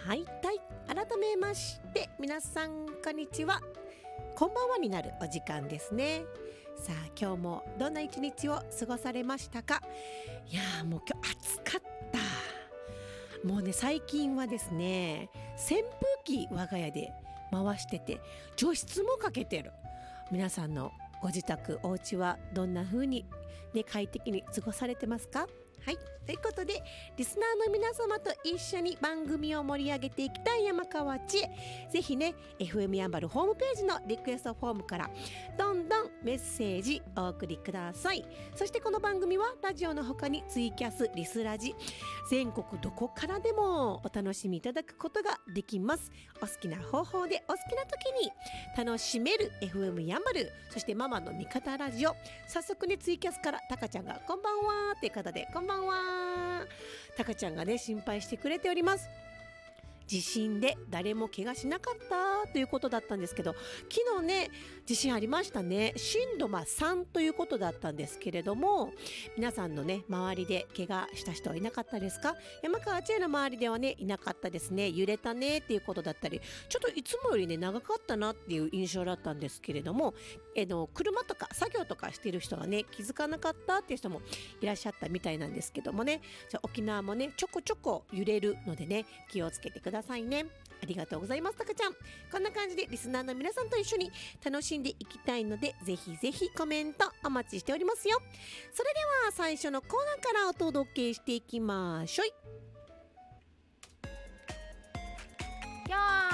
はいたい。改めまして皆さんこんにちは、こんばんはになるお時間ですね。さあ今日もどんな一日を過ごされましたか？いやーもう今日暑かった。もうね最近はですね扇風機我が家で回してて除湿もかけてる。皆さんのご自宅お家はどんな風にね快適に過ごされてますか？はい、ということでリスナーの皆様と一緒に番組を盛り上げていきたい山川千恵、ぜひね FM やんばるホームページのリクエストフォームからどんどんメッセージお送りください。そしてこの番組はラジオの他にツイキャス、リスラジ、全国どこからでもお楽しみいただくことができます。お好きな方法でお好きな時に楽しめる FM やんばる、そしてママの味方ラジオ。早速ねツイキャスからタカちゃんがこんばんはということで、こんばんは。タカちゃんがね心配してくれております。地震で誰も怪我しなかったということだったんですけど、昨日ね地震ありましたね。震度3ということだったんですけれども、皆さんのね周りで怪我した人はいなかったですか？山川千恵の周りではねいなかったですね。揺れたねっていうことだったり、ちょっといつもよりね長かったなっていう印象だったんですけれども、車とか作業とかしている人はね気づかなかったっていう人もいらっしゃったみたいなんですけどもね、じゃあ沖縄もねちょこちょこ揺れるのでね気をつけてくださいね。ありがとうございます。たかちゃん、こんな感じでリスナーの皆さんと一緒に楽しんでいきたいので、ぜひぜひコメントお待ちしておりますよ。それでは最初のコーナーからお届けしていきましょう。 よ